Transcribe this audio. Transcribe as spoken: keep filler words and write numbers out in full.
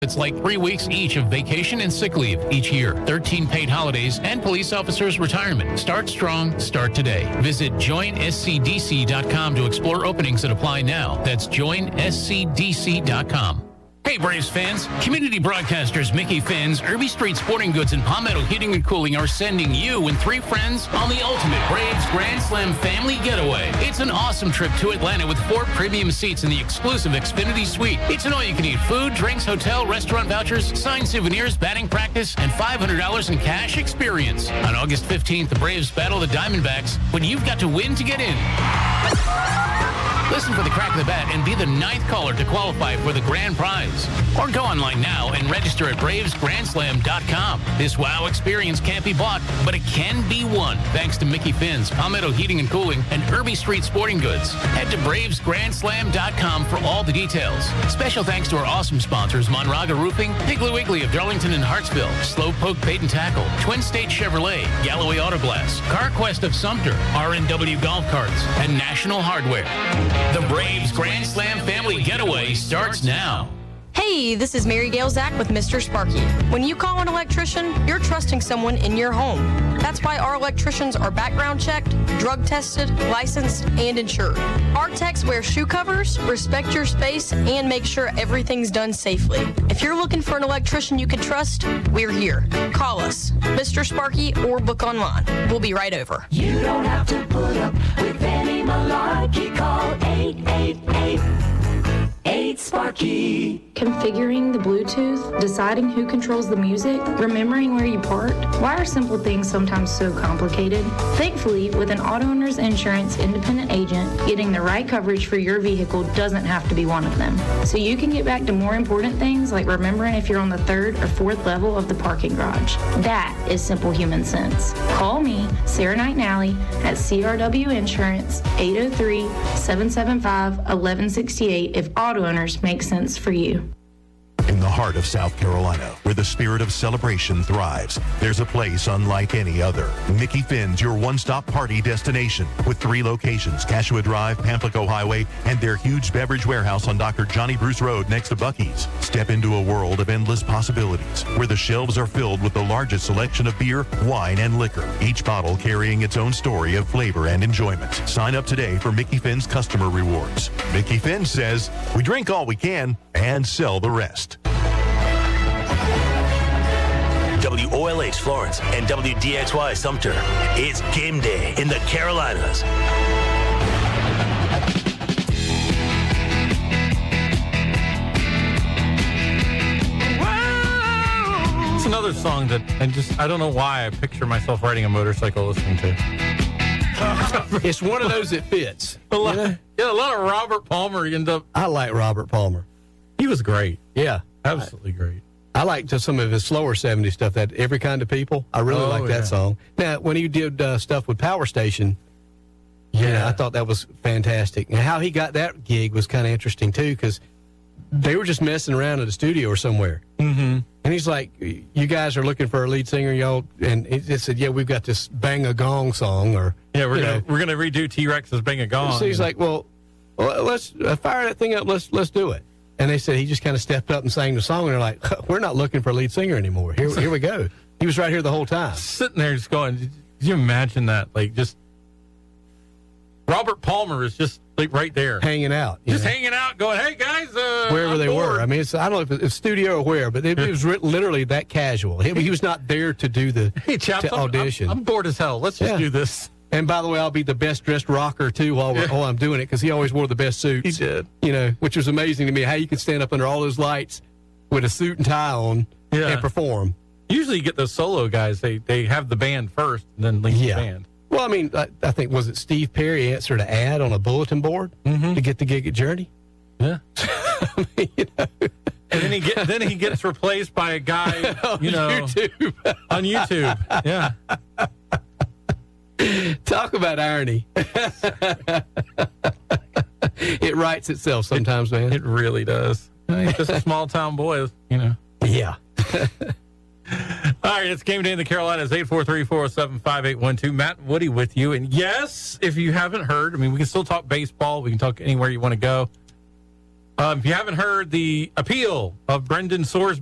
It's like three weeks each of vacation and sick leave each year, thirteen paid holidays, and police officers' retirement. Start strong, start today. Visit join s c d c dot com to explore openings that apply now. That's join s c d c dot com. Hey Braves fans, community broadcasters Mickey Finn's, Irby Street Sporting Goods, and Palmetto Heating and Cooling are sending you and three friends on the ultimate Braves Grand Slam family getaway. It's an awesome trip to Atlanta with four premium seats in the exclusive Xfinity Suite. It's an all-you-can-eat food, drinks, hotel, restaurant vouchers, signed souvenirs, batting practice, and five hundred dollars in cash experience. On August fifteenth, the Braves battle the Diamondbacks, but you've got to win to get in. Listen for the crack of the bat and be the ninth caller to qualify for the grand prize. Or go online now and register at braves grand slam dot com. This wow experience can't be bought, but it can be won. Thanks to Mickey Finn's, Palmetto Heating and Cooling, and Irby Street Sporting Goods. Head to braves grand slam dot com for all the details. Special thanks to our awesome sponsors, Monraga Roofing, Piggly Wiggly of Darlington and Hartsville, Slowpoke Bait and Tackle, Twin State Chevrolet, Galloway Auto Glass, CarQuest of Sumter, R and W Golf Carts, and National Hardware. The Braves Grand Slam Family Getaway starts now. Hey, this is Mary Gail Zach with Mister Sparky. When you call an electrician, you're trusting someone in your home. That's why our electricians are background checked, drug tested, licensed, and insured. Our techs wear shoe covers, respect your space, and make sure everything's done safely. If you're looking for an electrician you can trust, we're here. Call us, Mister Sparky, or book online. We'll be right over. You don't have to put up with any malarkey. Call eight eight eight, eight Sparky. Configuring the Bluetooth, deciding who controls the music, remembering where you parked. Why are simple things sometimes so complicated? Thankfully, with an Auto Owners Insurance independent agent, getting the right coverage for your vehicle doesn't have to be one of them. So you can get back to more important things like remembering if you're on the third or fourth level of the parking garage. That is simple human sense. Call me, Sarah Knight Nally, at C R W Insurance, eight oh three, seven seven five, one one six eight if Auto Owners make sense for you. In the heart of South Carolina, where the spirit of celebration thrives, there's a place unlike any other. Mickey Finn's, your one-stop party destination, with three locations, Cashua Drive, Pamplico Highway, and their huge beverage warehouse on Doctor Johnny Bruce Road next to Buc-ee's. Step into a world of endless possibilities, where the shelves are filled with the largest selection of beer, wine, and liquor, each bottle carrying its own story of flavor and enjoyment. Sign up today for Mickey Finn's customer rewards. Mickey Finn says, we drink all we can and sell the rest. W O L H Florence and W D X Y Sumter. It's game day in the Carolinas. It's another song that I just, I don't know why I picture myself riding a motorcycle listening to. It's one of those that fits. A lot, you know? Yeah, a lot of Robert Palmer. You end up. I like Robert Palmer. He was great. Yeah. Absolutely great. I liked some of his slower seventies stuff, that Every Kind of People. I really Oh, like that yeah. song. Now, when he did uh, stuff with Power Station, yeah, you know, I thought that was fantastic. And how he got that gig was kind of interesting, too, because they were just messing around at a studio or somewhere. Mm-hmm. And he's like, you guys are looking for a lead singer, y'all? And he just said, yeah, we've got this Bang a Gong song. Or Yeah, we're you gonna know. we're gonna redo T-Rex's Bang a Gong. So he's like, well, well let's uh, fire that thing up. Let's let's do it. And they said he just kind of stepped up and sang the song. And they're like, we're not looking for a lead singer anymore. Here, here we go. He was right here the whole time. Sitting there just going, did you imagine that? Like, just Robert Palmer is just like right there. Hanging out. you Just know, hanging out, going, hey, guys. Uh, wherever I'm they bored. were. I mean, it's, I don't know if it's, it's studio or where, but it, it was ri- literally that casual. He, he was not there to do the Hey, chaps, to I'm, audition. I'm, I'm bored as hell. Let's just Yeah. do this. And by the way, I'll be the best dressed rocker too while, we're, Yeah. while I'm doing it, because he always wore the best suits. He did. You know, which was amazing to me, how you could stand up under all those lights with a suit and tie on Yeah. and perform. Usually you get those solo guys, they they have the band first and then leave Yeah. the band. Well, I mean, I, I think, was it Steve Perry answered an ad on a bulletin board Mm-hmm. to get the gig at Journey? Yeah. I mean, you know, And then he get then he gets replaced by a guy, on you know, YouTube. on YouTube. Yeah. Talk about irony. It writes itself sometimes, man. It really does. He's just a small town boy, you know. Yeah. All right, it's game day in the Carolinas, eight four three, four oh seven, five eight one two. Matt and Woody with you. And yes, if you haven't heard, I mean, we can still talk baseball. We can talk anywhere you want to go. Um, if you haven't heard the appeal of Brendan Soares